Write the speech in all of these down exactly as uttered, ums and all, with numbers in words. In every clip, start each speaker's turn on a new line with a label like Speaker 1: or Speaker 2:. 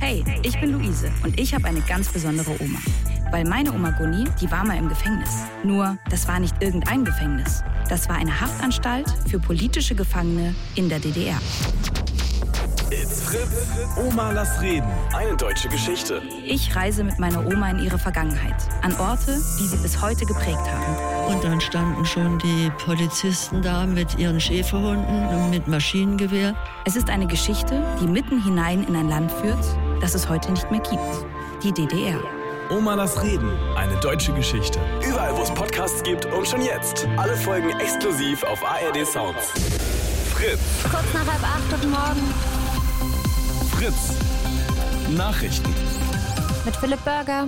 Speaker 1: Hey, ich bin Luise und ich habe eine ganz besondere Oma. Weil meine Oma Gunni, die war mal im Gefängnis. Nur, das war nicht irgendein Gefängnis. Das war eine Haftanstalt für politische Gefangene in der D D R.
Speaker 2: It's Fritz. Oma, lass reden. Eine deutsche Geschichte.
Speaker 1: Ich reise mit meiner Oma in ihre Vergangenheit. An Orte, die sie bis heute geprägt haben.
Speaker 3: Und dann standen schon die Polizisten da mit ihren Schäferhunden und mit Maschinengewehr.
Speaker 1: Es ist eine Geschichte, die mitten hinein in ein Land führt, das es heute nicht mehr gibt. Die D D R.
Speaker 2: Oma, lass reden. Eine deutsche Geschichte. Überall, wo es Podcasts gibt und schon jetzt. Alle Folgen exklusiv auf A R D Sounds. Fritz.
Speaker 4: Kurz nach halb acht, guten Morgen.
Speaker 2: Fritz. Nachrichten.
Speaker 4: Mit Philipp Burger.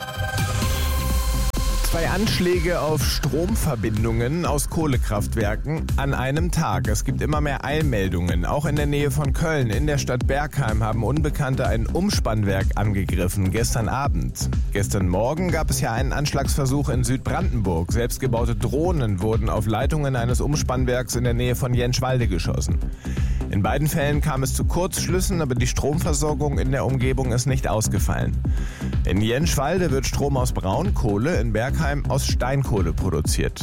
Speaker 5: Zwei Anschläge auf Stromverbindungen aus Kohlekraftwerken an einem Tag. Es gibt immer mehr Eilmeldungen. Auch in der Nähe von Köln, in der Stadt Bergheim, haben Unbekannte ein Umspannwerk angegriffen, gestern Abend. Gestern Morgen gab es ja einen Anschlagsversuch in Südbrandenburg. Selbstgebaute Drohnen wurden auf Leitungen eines Umspannwerks in der Nähe von Jenschwalde geschossen. In beiden Fällen kam es zu Kurzschlüssen, aber die Stromversorgung in der Umgebung ist nicht ausgefallen. In Jenschwalde wird Strom aus Braunkohle, in Bergheim aus Steinkohle produziert.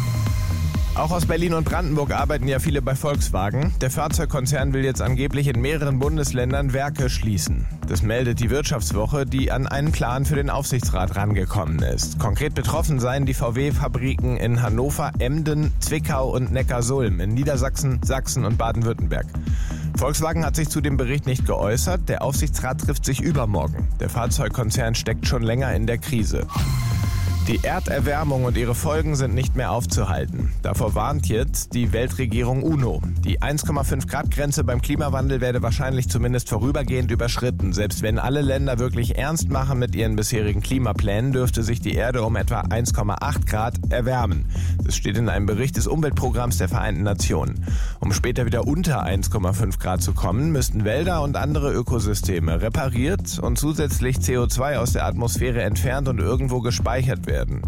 Speaker 5: Auch aus Berlin und Brandenburg arbeiten ja viele bei Volkswagen. Der Fahrzeugkonzern will jetzt angeblich in mehreren Bundesländern Werke schließen. Das meldet die Wirtschaftswoche, die an einen Plan für den Aufsichtsrat rangekommen ist. Konkret betroffen seien die V W-Fabriken in Hannover, Emden, Zwickau und Neckarsulm in Niedersachsen, Sachsen und Baden-Württemberg. Volkswagen hat sich zu dem Bericht nicht geäußert. Der Aufsichtsrat trifft sich übermorgen. Der Fahrzeugkonzern steckt schon länger in der Krise. Die Erderwärmung und ihre Folgen sind nicht mehr aufzuhalten. Davor warnt jetzt die Weltregierung UNO. Die eins Komma fünf Grad Grenze beim Klimawandel werde wahrscheinlich zumindest vorübergehend überschritten. Selbst wenn alle Länder wirklich ernst machen mit ihren bisherigen Klimaplänen, dürfte sich die Erde um etwa eins Komma acht Grad erwärmen. Das steht in einem Bericht des Umweltprogramms der Vereinten Nationen. Um später wieder unter eins Komma fünf Grad zu kommen, müssten Wälder und andere Ökosysteme repariert und zusätzlich C O zwei aus der Atmosphäre entfernt und irgendwo gespeichert werden. Werden.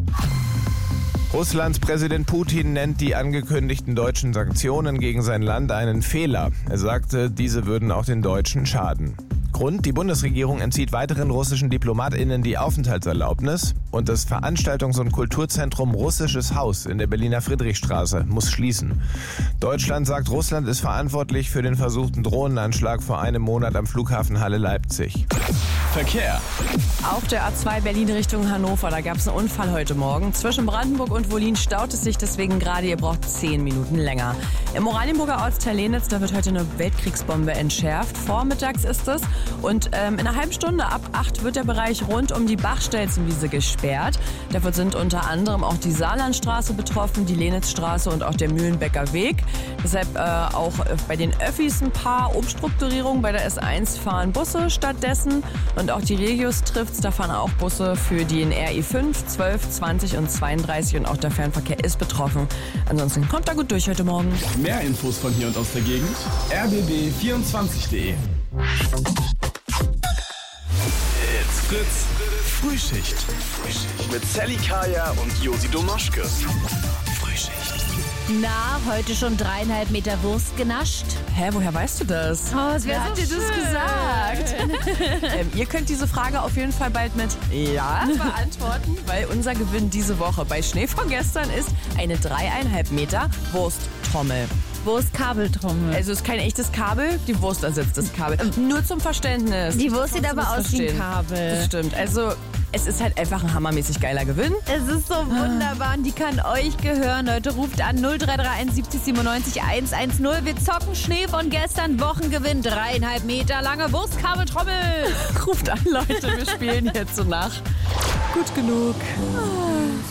Speaker 5: Russlands Präsident Putin nennt die angekündigten deutschen Sanktionen gegen sein Land einen Fehler. Er sagte, diese würden auch den Deutschen schaden. Grund: Die Bundesregierung entzieht weiteren russischen DiplomatInnen die Aufenthaltserlaubnis und das Veranstaltungs- und Kulturzentrum Russisches Haus in der Berliner Friedrichstraße muss schließen. Deutschland sagt, Russland ist verantwortlich für den versuchten Drohnenanschlag vor einem Monat am Flughafen Halle-Leipzig.
Speaker 2: Verkehr.
Speaker 6: Auf der A zwei Berlin Richtung Hannover, da gab es einen Unfall heute Morgen. Zwischen Brandenburg und Wollin staut es sich deswegen gerade, ihr braucht zehn Minuten länger. Im Oranienburger Ortsteil Lenitz, da wird heute eine Weltkriegsbombe entschärft. Vormittags ist es. Und ähm, in einer halben Stunde ab acht wird der Bereich rund um die Bachstelzenwiese gesperrt. Dafür sind unter anderem auch die Saarlandstraße betroffen, die Lenitzstraße und auch der Mühlenbecker Weg. Deshalb äh, auch bei den Öffis ein paar Umstrukturierungen. Bei der S eins fahren Busse stattdessen. Und auch die Regius trifft's, da fahren auch Busse für den R E fünf, zwölf, zwanzig und zweiunddreißig. Und auch der Fernverkehr ist betroffen. Ansonsten kommt da gut durch heute Morgen.
Speaker 2: Mehr Infos von hier und aus der Gegend. r b b vierundzwanzig punkt de. It's Fritz. Frühschicht. Frühschicht. Mit Sally Kaya und Josi Domaschke. Frühschicht.
Speaker 4: Na, heute schon dreieinhalb Meter Wurst genascht?
Speaker 6: Hä, woher weißt du das?
Speaker 4: Oh, wer hat dir das gesagt?
Speaker 6: ähm, ihr könnt diese Frage auf jeden Fall bald mit Ja beantworten, weil unser Gewinn diese Woche bei Schnee von gestern ist eine dreieinhalb Meter Wursttrommel.
Speaker 4: Wurstkabeltrommel.
Speaker 6: Also es ist kein echtes Kabel, die Wurst ersetzt das Kabel. Nur zum Verständnis.
Speaker 4: Die Wurst sieht aber aus wie ein Kabel.
Speaker 6: Das stimmt. Also es ist halt einfach ein hammermäßig geiler Gewinn.
Speaker 4: Es ist so wunderbar und die kann euch gehören. Leute, ruft an null drei drei eins siebzig siebenundneunzig hundertzehn. Wir zocken Schnee von gestern, Wochengewinn, dreieinhalb Meter lange Wurstkabeltrommel.
Speaker 6: Ruft an, Leute, wir spielen jetzt so nach. Gut genug.